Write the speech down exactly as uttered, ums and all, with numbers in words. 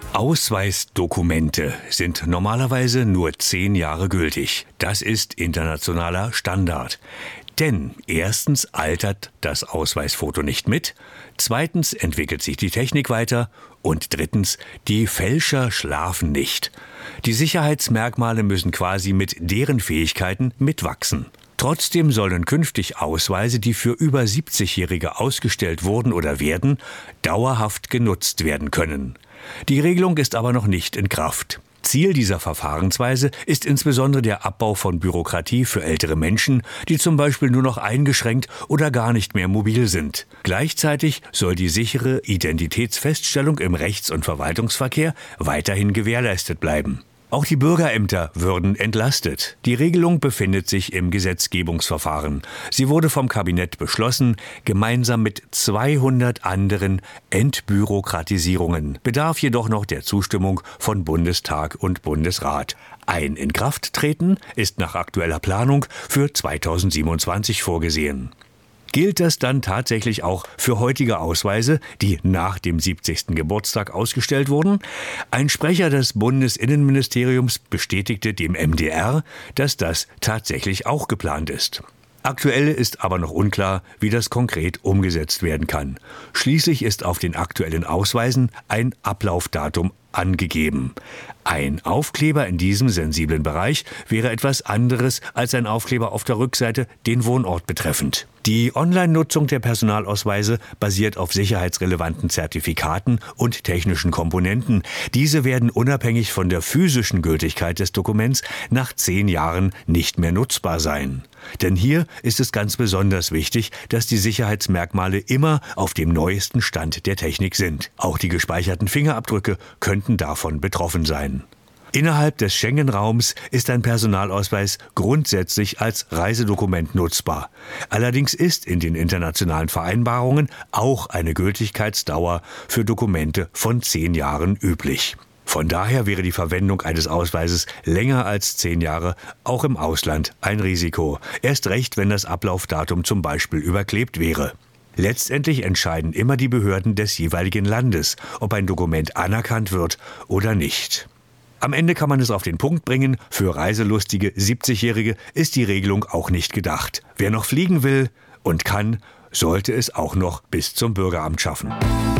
Ausweisdokumente sind normalerweise nur zehn Jahre gültig. Das ist internationaler Standard. Denn erstens altert das Ausweisfoto nicht mit, zweitens entwickelt sich die Technik weiter und drittens, die Fälscher schlafen nicht. Die Sicherheitsmerkmale müssen quasi mit deren Fähigkeiten mitwachsen. Trotzdem sollen künftig Ausweise, die für über siebzigjährige ausgestellt wurden oder werden, dauerhaft genutzt werden können. Die Regelung ist aber noch nicht in Kraft. Ziel dieser Verfahrensweise ist insbesondere der Abbau von Bürokratie für ältere Menschen, die zum Beispiel nur noch eingeschränkt oder gar nicht mehr mobil sind. Gleichzeitig soll die sichere Identitätsfeststellung im Rechts- und Verwaltungsverkehr weiterhin gewährleistet bleiben. Auch die Bürgerämter würden entlastet. Die Regelung befindet sich im Gesetzgebungsverfahren. Sie wurde vom Kabinett beschlossen, gemeinsam mit zweihundert anderen Entbürokratisierungen, bedarf jedoch noch der Zustimmung von Bundestag und Bundesrat. Ein Inkrafttreten ist nach aktueller Planung für zweitausendsiebenundzwanzig vorgesehen. Gilt das dann tatsächlich auch für heutige Ausweise, die nach dem siebzigsten Geburtstag ausgestellt wurden? Ein Sprecher des Bundesinnenministeriums bestätigte dem M D R, dass das tatsächlich auch geplant ist. Aktuell ist aber noch unklar, wie das konkret umgesetzt werden kann. Schließlich ist auf den aktuellen Ausweisen ein Ablaufdatum angegeben. Ein Aufkleber in diesem sensiblen Bereich wäre etwas anderes als ein Aufkleber auf der Rückseite, den Wohnort betreffend. Die Online-Nutzung der Personalausweise basiert auf sicherheitsrelevanten Zertifikaten und technischen Komponenten. Diese werden unabhängig von der physischen Gültigkeit des Dokuments nach zehn Jahren nicht mehr nutzbar sein. Denn hier ist es ganz besonders wichtig, dass die Sicherheitsmerkmale immer auf dem neuesten Stand der Technik sind. Auch die gespeicherten Fingerabdrücke könnten davon betroffen sein. Innerhalb des Schengen-Raums ist ein Personalausweis grundsätzlich als Reisedokument nutzbar. Allerdings ist in den internationalen Vereinbarungen auch eine Gültigkeitsdauer für Dokumente von zehn Jahren üblich. Von daher wäre die Verwendung eines Ausweises länger als zehn Jahre auch im Ausland ein Risiko. Erst recht, wenn das Ablaufdatum zum Beispiel überklebt wäre. Letztendlich entscheiden immer die Behörden des jeweiligen Landes, ob ein Dokument anerkannt wird oder nicht. Am Ende kann man es auf den Punkt bringen, für reiselustige siebzigjährige ist die Regelung auch nicht gedacht. Wer noch fliegen will und kann, sollte es auch noch bis zum Bürgeramt schaffen.